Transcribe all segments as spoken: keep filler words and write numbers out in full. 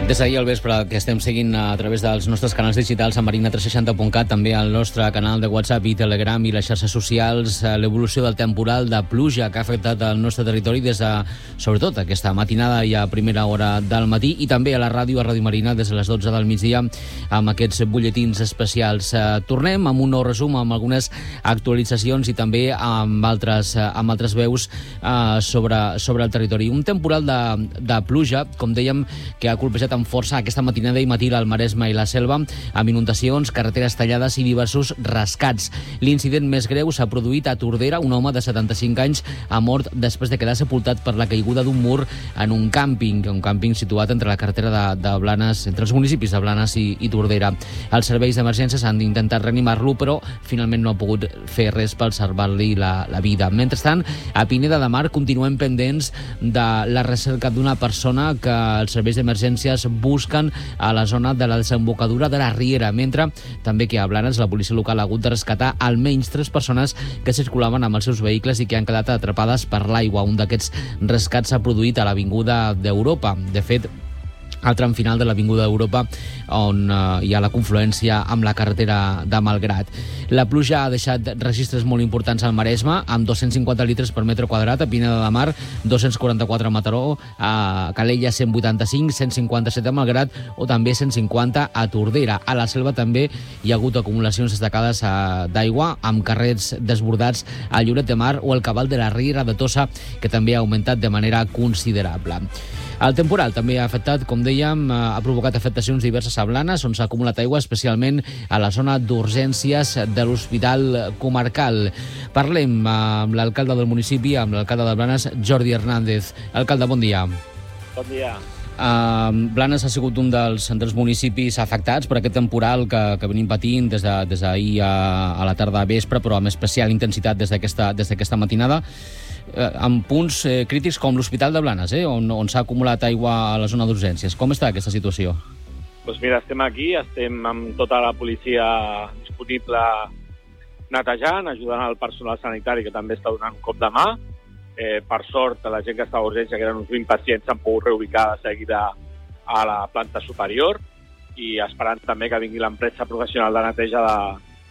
Des d'ahir al vespre que estem seguint a través dels nostres canals digitals a marina tres seixanta punt cat, també al nostre canal de WhatsApp i Telegram i les xarxes socials, l'evolució del temporal de pluja que ha afectat el nostre territori des de, sobretot, aquesta matinada i a primera hora del matí, i també a la ràdio, a Ràdio Marina, des de les dotze del migdia, amb aquests butlletins especials. Tornem amb un nou resum, amb algunes actualitzacions i també amb altres, amb altres veus eh, sobre, sobre el territori. Un temporal de, de pluja, com dèiem, que ha colpejat amb força aquesta matinada i matí al Maresme i la Selva, amb inundacions, carreteres tallades i diversos rescats. L'incident més greu s'ha produït a Tordera. Un home de setanta-cinc anys ha mort després de quedar sepultat per la caiguda d'un mur en un càmping, un càmping situat entre la carretera de, de Blanes, entre els municipis de Blanes i, i Tordera. Els serveis d'emergències han intentat reanimar-lo, però finalment no ha pogut fer res per salvar-li la, la vida. Mentrestant, a Pineda de Mar continuem pendents de la recerca d'una persona que els serveis d'emergències busquen a la zona de la desembocadura de la Riera, mentre també que a Blanes la policia local ha hagut de rescatar almenys tres persones que circulaven amb els seus vehicles i que han quedat atrapades per l'aigua. Un d'aquests rescats s'ha produït a l'Avinguda d'Europa. De fet, al tram final de l'Avinguda d'Europa, on eh, hi ha la confluència amb la carretera de Malgrat. La pluja ha deixat registres molt importants al Maresme, amb dos-cents cinquanta litres per metre quadrat, a Pineda de Mar, dos-cents quaranta-quatre a Mataró, a Calella cent vuitanta-cinc, cent cinquanta-set a Malgrat o també cent cinquanta a Tordera. A la Selva també hi ha hagut acumulacions destacades d'aigua, amb carrers desbordats a Lloret de Mar o el cabal de la Riera de Tossa, que també ha augmentat de manera considerable. El temporal també ha afectat, com dèiem, ha provocat afectacions diverses a Blanes, on s'ha acumulat aigua, especialment a la zona d'urgències de l'Hospital Comarcal. Parlem amb l'alcalde del municipi, amb l'alcalde de Blanes, Jordi Hernández. Alcalde, bon dia. Bon dia. Uh, Blanes ha sigut un dels, dels municipis afectats per aquest temporal que, que venim patint des d'ahir de, des a, a la tarda a vespre, però amb especial intensitat des d'aquesta des d'aquesta matinada, eh, amb punts eh, crítics com l'Hospital de Blanes, eh, on, on s'ha acumulat aigua a la zona d'urgències. Com està aquesta situació? Doncs mira, estem aquí, estem amb tota la policia disponible netejant, ajudant al personal sanitari que també està donant un cop de mà. Eh, per sort, la gent que estava a urgència, que eren uns vint pacients, s'han pogut reubicar de seguida a la planta superior i esperant també que vingui l'empresa professional de neteja de,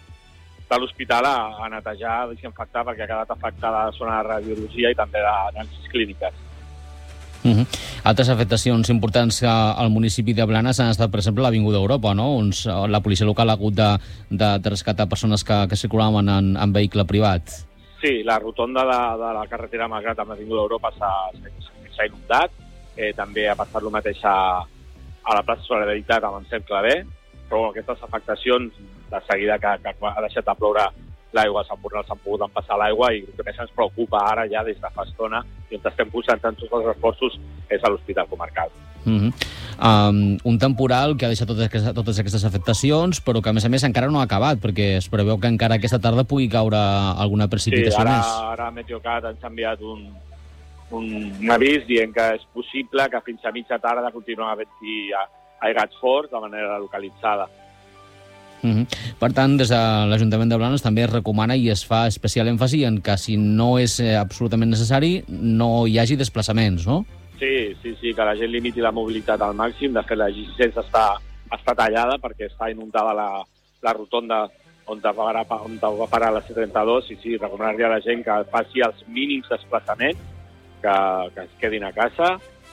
de l'hospital a, a netejar, a desinfectar, perquè ha quedat afectada la zona de radiologia i també d'anàlisis clíniques. Uh -huh. Altres afectacions importants al municipi de Blanes han estat, per exemple, l'Avinguda d'Europa, no? on la policia local ha hagut de, de, de rescatar persones que, que circulaven en, en vehicle privat. Sí, la rotonda de, de la carretera Malgrat amb l'Avinguda d'Europa s'ha inundat. Eh, també ha passat el mateix a, a la plaça Solidaritat amb en Cercle B, però aquestes afectacions, de seguida que, que ha deixat de ploure l'aigua, s'han s'han pogut empassar l'aigua, i el que més ens preocupa ara ja des de fa estona i on estem concentrant tots els esforços és a l'Hospital Comarcal. Uh-huh. Um, un temporal que ha deixat totes aquestes, totes aquestes afectacions, però que a més a més encara no ha acabat, perquè es preveu que encara aquesta tarda pugui caure alguna precipitació sí, ara, més. Ara Meteocat ens ha enviat un, un, un avís dient que és possible que fins a mitja tarda continuï havent-hi aigats forts de manera localitzada. Uh-huh. Per tant, des de l'Ajuntament de Blanes també es recomana i es fa especial èmfasi en que si no és absolutament necessari no hi hagi desplaçaments, no? Sí, sí, sí, que la gent limiti la mobilitat al màxim. De fet, la G sis està, està tallada perquè està inundada la, la rotonda on va parar, on va parar la C trenta-dos, i sí, recomanar-li a la gent que faci els mínims desplaçaments, que, que es quedin a casa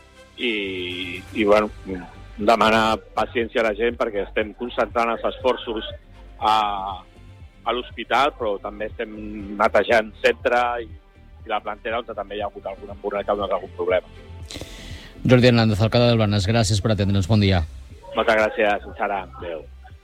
i, i bueno, demanar paciència a la gent perquè estem concentrant els esforços a, a l'hospital, però també estem netejant centre i, i la plantera on també hi ha hagut algun emborrat, algun problema. Jordi Hernández, alcalde de Blanes, gràcies per atendre'ns. Bon dia. Moltes gràcies, Sara. Adéu.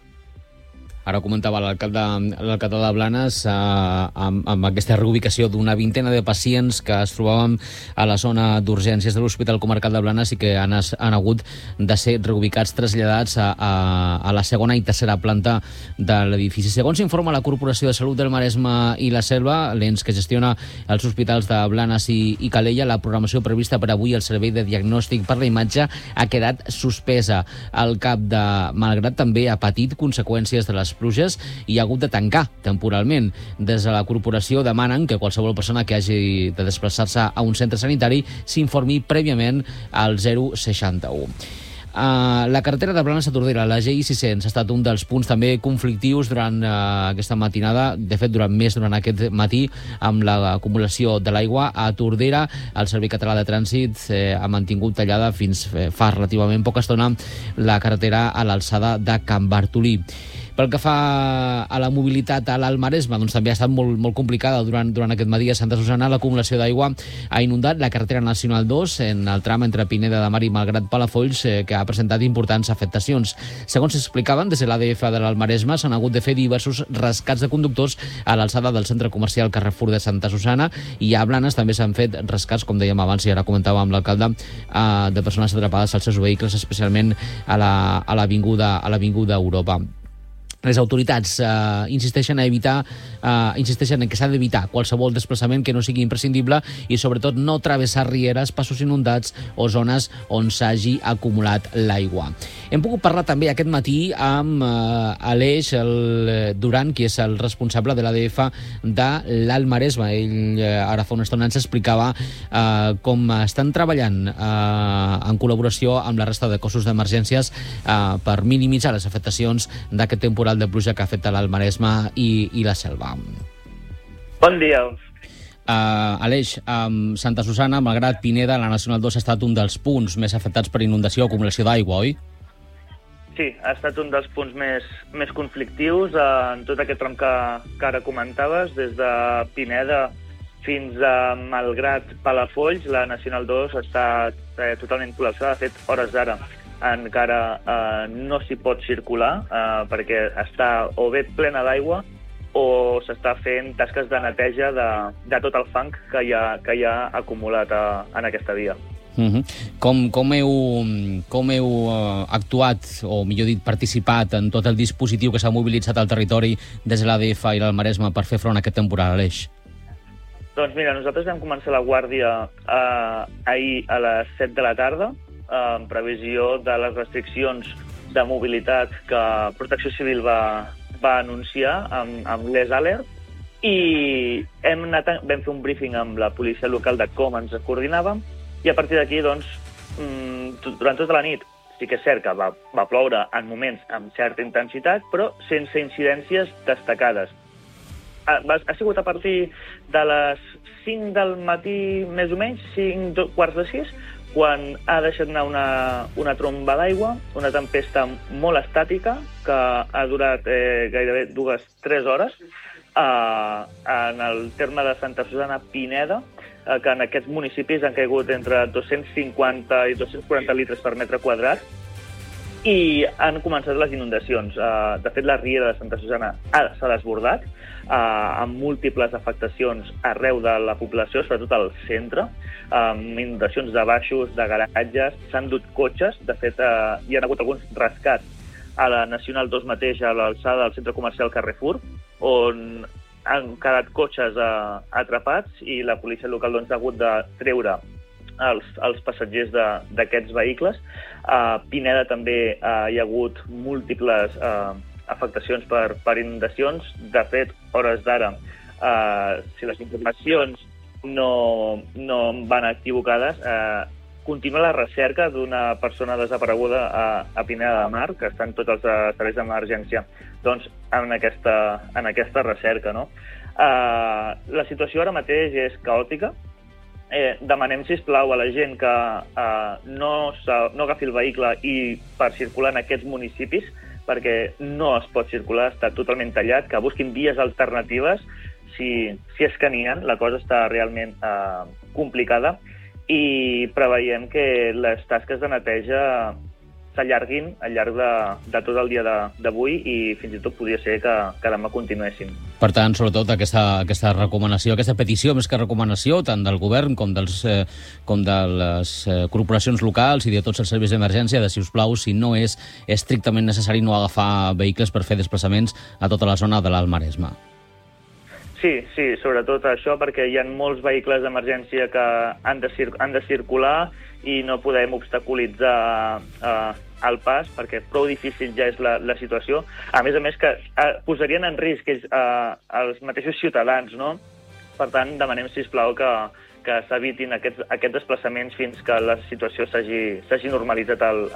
Ara comentava l'alcalde l'alcalde de Blanes eh, amb, amb aquesta reubicació d'una vintena de pacients que es trobaven a la zona d'urgències de l'Hospital Comarcal de Blanes i que han, han hagut de ser reubicats, traslladats a, a, a la segona i tercera planta de l'edifici. Segons informa la Corporació de Salut del Maresme i la Selva, l'ens que gestiona els hospitals de Blanes i, i Calella, la programació prevista per avui al servei de diagnòstic per la imatge ha quedat suspesa. El cap de Malgrat també ha patit conseqüències de les pluges i ha hagut de tancar temporalment. Des de la corporació demanen que qualsevol persona que hagi de desplaçar-se a un centre sanitari s'informi prèviament al zero seixanta-u. Uh, la carretera de Blanes a Tordera, la G I sis cents, ha estat un dels punts també conflictius durant uh, aquesta matinada, de fet durant més durant aquest matí, amb l'acumulació de l'aigua a Tordera. El Servei Català de Trànsit eh, ha mantingut tallada fins eh, fa relativament poca estona la carretera a l'alçada de Can Bartolí. Pel que fa a la mobilitat a l'Alt Maresme, doncs també ha estat molt, molt complicada durant, durant aquest matí a Santa Susana. L'acumulació d'aigua ha inundat la carretera nacional dos en el tram entre Pineda de Mar i Malgrat Palafolls, eh, que ha presentat importants afectacions. Segons s'explicaven, des de l'A D F de l'Alt Maresme s'han hagut de fer diversos rescats de conductors a l'alçada del centre comercial Carrefour de Santa Susana, i a Blanes també s'han fet rescats, com dèiem abans, i ara comentàvem amb l'alcalde, eh, de persones atrapades als seus vehicles, especialment a la- a l'avinguda a l'avinguda Europa. Les autoritats eh, insisteixen a evitar, eh, insisteixen en que s'ha d'evitar qualsevol desplaçament que no sigui imprescindible i, sobretot, no travessar rieres, passos inundats o zones on s'hagi acumulat l'aigua. Hem pogut parlar també aquest matí amb eh, Aleix el Duran, qui és el responsable de l'A D F de l'Alt Maresme. Ell eh, ara fa una estona ens explicava eh, com estan treballant eh, en col·laboració amb la resta de cossos d'emergències eh, per minimitzar les afectacions d'aquest temporal de pluja que afecta l'Alt Maresme i, i la Selva. Bon dia. Uh, Aleix, um, Santa Susana, Malgrat Pineda, la Nacional dos ha estat un dels punts més afectats per inundació o acumulació d'aigua, oi? Sí, ha estat un dels punts més, més conflictius eh, en tot aquest tram que, que ara comentaves, des de Pineda fins a Malgrat Palafolls. La Nacional dos està eh, totalment col·lapsada. De fet, hores d'ara encara eh, no s'hi pot circular eh, perquè està o bé plena d'aigua o s'està fent tasques de neteja de, de tot el fang que hi ha, que hi ha acumulat a, en aquesta via. Uh-huh. Com, com heu, com heu uh, actuat, o millor dit, participat en tot el dispositiu que s'ha mobilitzat al territori des de l'A D F i l'Alt Maresme per fer front a aquest temporal, Aleix? Doncs mira, nosaltres vam començar la guàrdia eh, ahir a les set de la tarda, en previsió de les restriccions de mobilitat que Protecció Civil va, va anunciar amb, amb l'E S Alert, i hem anat, vam fer un briefing amb la policia local de com ens coordinàvem, i a partir d'aquí, doncs, durant tota la nit, sí que és cert que va, va ploure en moments amb certa intensitat, però sense incidències destacades. Ha, ha sigut a partir de les cinc del matí, més o menys, cinc quarts de sis, quan ha deixat anar una, una tromba d'aigua, una tempesta molt estàtica, que ha durat eh, gairebé dues, tres hores, eh, en el terme de Santa Susana Pineda, eh, que en aquests municipis han caigut entre dos-cents cinquanta i dos-cents quaranta litres per metre quadrat, i han començat les inundacions. Uh, de fet, la riera de Santa Susana s'ha desbordat, uh, amb múltiples afectacions arreu de la població, sobretot al centre, amb inundacions de baixos, de garatges, s'han dut cotxes. De fet, uh, hi ha hagut alguns rescats a la Nacional dos mateix, a l'alçada del centre comercial Carrefour, on han quedat cotxes uh, atrapats, i la policia local doncs, ha hagut de treure els, els passatgers d'aquests vehicles. A Pineda també uh, hi ha hagut múltiples uh, afectacions per, per inundacions. De fet, hores d'ara, uh, si les informacions no, no van equivocades, uh, continua la recerca d'una persona desapareguda a, a Pineda de Mar, que estan tots els uh, serveis d'emergència doncs, en, aquesta, en aquesta recerca. No? Uh, la situació ara mateix és caòtica. Eh, demanem, sisplau, a la gent que eh, no, no agafi el vehicle i per circular en aquests municipis, perquè no es pot circular, està totalment tallat, que busquin vies alternatives, si, si és que n'hi ha. La cosa està realment eh, complicada, i preveiem que les tasques de neteja s'allarguin al llarg de, de tot el dia d'avui, i fins i tot podria ser que, que demà continuessin. Per tant, sobretot, aquesta, aquesta recomanació, aquesta petició, més que recomanació, tant del govern com, dels, eh, com de les eh, corporacions locals i de tots els serveis d'emergència, de, si us plau, si no és estrictament necessari, no agafar vehicles per fer desplaçaments a tota la zona de l'Alt Maresme. Sí, sí, sobretot això, perquè hi ha molts vehicles d'emergència que han de, cir han de circular i no podem obstaculitzar eh, el pas, perquè prou difícil ja és la, la situació. A més a més, que eh, posarien en risc ells, eh, els mateixos ciutadans, no? Per tant, demanem, sisplau, que, que s'evitin aquests, aquests desplaçaments fins que la situació s'hagi normalitzat al,